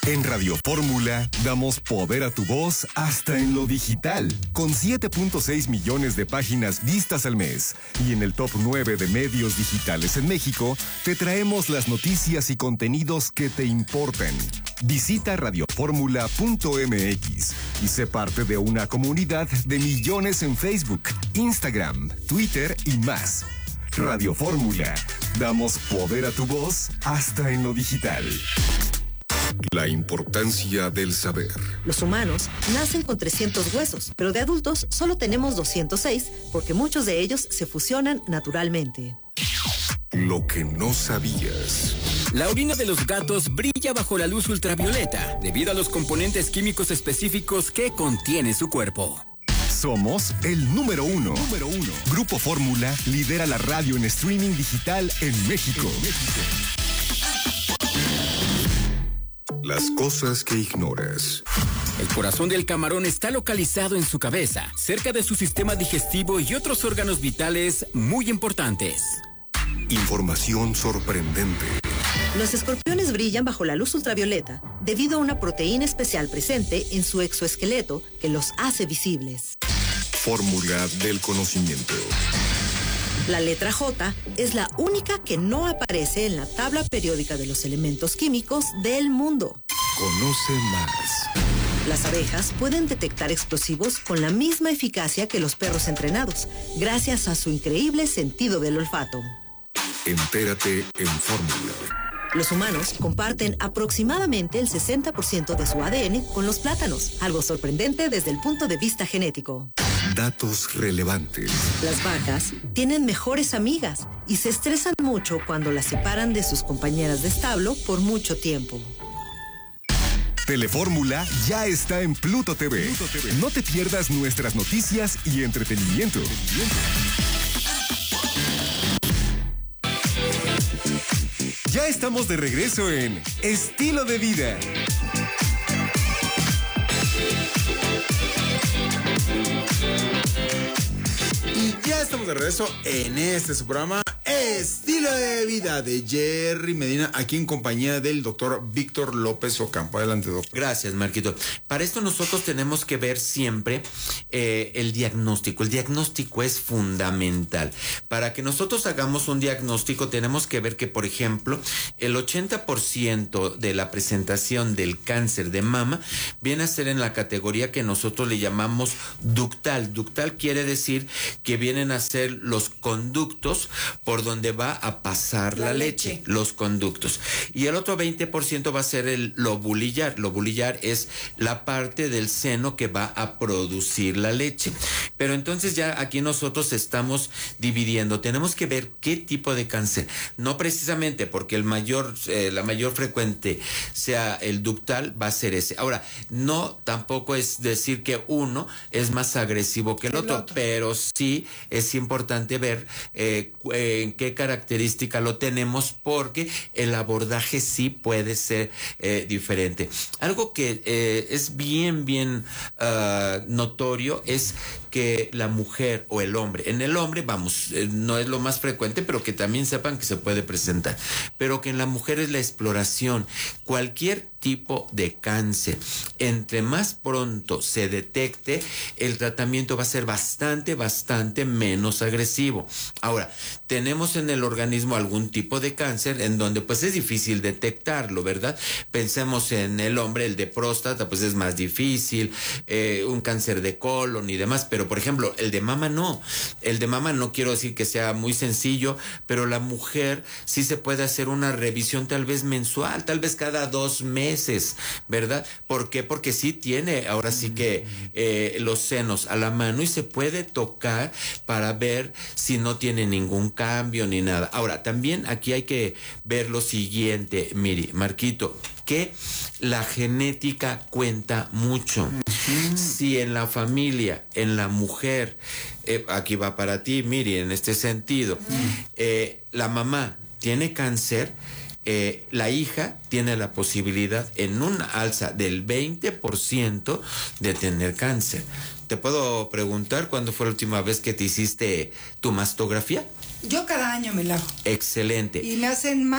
En Radio Fórmula damos poder a tu voz hasta en lo digital, con 7.6 millones de páginas vistas al mes. Y en el top 9 de medios digitales en México, te traemos las noticias y contenidos que te importan. Visita radioformula.mx y sé parte de una comunidad de millones en Facebook, Instagram, Twitter y más. Radio Fórmula, damos poder a tu voz hasta en lo digital. La importancia del saber. Los humanos nacen con 300 huesos, pero de adultos solo tenemos 206 porque muchos de ellos se fusionan naturalmente. Lo que no sabías. La orina de los gatos brilla bajo la luz ultravioleta debido a los componentes químicos específicos que contiene su cuerpo. Somos el número uno. Grupo Fórmula lidera la radio en streaming digital en México. Las cosas que ignoras. El corazón del camarón está localizado en su cabeza, cerca de su sistema digestivo y otros órganos vitales muy importantes. Información sorprendente. Los escorpiones brillan bajo la luz ultravioleta debido a una proteína especial presente en su exoesqueleto que los hace visibles. Fórmula del conocimiento. La letra J es la única que no aparece en la tabla periódica de los elementos químicos del mundo. Conoce más. Las abejas pueden detectar explosivos con la misma eficacia que los perros entrenados, gracias a su increíble sentido del olfato. Entérate en Fórmula. Los humanos comparten aproximadamente el 60% de su ADN con los plátanos, algo sorprendente desde el punto de vista genético. Datos relevantes. Las vacas tienen mejores amigas y se estresan mucho cuando las separan de sus compañeras de establo por mucho tiempo. Telefórmula ya está en Pluto TV. No te pierdas nuestras noticias y entretenimiento. Ya estamos de regreso en Estilo de Vida. Y ya estamos de regreso en su programa Estilo de Vida de Jerry Medina, aquí en compañía del doctor Víctor López Ocampo. Adelante, doctor. Gracias, Marquito. Para esto nosotros tenemos que ver siempre el diagnóstico. El diagnóstico es fundamental. Para que nosotros hagamos un diagnóstico tenemos que ver que, por ejemplo, el 80% de la presentación del cáncer de mama viene a ser en la categoría que nosotros le llamamos ductal. Ductal quiere decir que vienen a ser los conductos por donde va a pasar la leche, los conductos. Y el otro 20% va a ser el lobulillar. Lobulillar es la parte del seno que va a producir la leche. Pero entonces ya aquí nosotros estamos dividiendo. Tenemos que ver qué tipo de cáncer. No precisamente porque la mayor frecuente sea el ductal, va a ser ese. Ahora, no tampoco es decir que uno es más agresivo que el otro, pero sí es importante ver en qué característica lo tenemos, porque el abordaje sí puede ser diferente. Algo que es bien notorio es que la mujer o el hombre, en el hombre, no es lo más frecuente, pero que también sepan que se puede presentar, pero que en la mujer es la exploración. Cualquier tipo de cáncer, entre más pronto se detecte, el tratamiento va a ser bastante menos agresivo. Ahora, tenemos en el organismo algún tipo de cáncer en donde pues es difícil detectarlo, ¿verdad? Pensemos en el hombre, el de próstata, pues es más difícil, un cáncer de colon y demás, pero por ejemplo, el de mama no. El de mama no quiero decir que sea muy sencillo, pero la mujer sí se puede hacer una revisión tal vez mensual, tal vez cada 2 meses, ¿verdad? ¿Por qué? Porque sí tiene ahora sí que los senos a la mano y se puede tocar para ver si no tiene ningún cambio ni nada. Ahora, también aquí hay que ver lo siguiente, Miri, Marquito, que la genética cuenta mucho. Si en la familia, en la mujer, aquí va para ti, Miri, en este sentido, la mamá tiene cáncer, la hija tiene la posibilidad en una alza del 20% de tener cáncer. ¿Te puedo preguntar cuándo fue la última vez que te hiciste tu mastografía? Yo cada año me la hago. Excelente. Y me hacen más